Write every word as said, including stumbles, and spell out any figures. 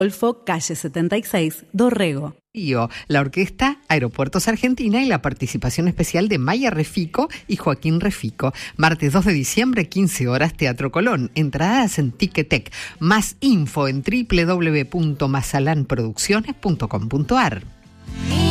Golfo, calle setenta y seis, Dorrego. La Orquesta Aeropuertos Argentina y la participación especial de Maya Refico y Joaquín Refico. Martes dos de diciembre, quince horas, Teatro Colón. Entradas en Ticketek. Más info en doble u doble u doble u punto mazalanproducciones punto com punto ar.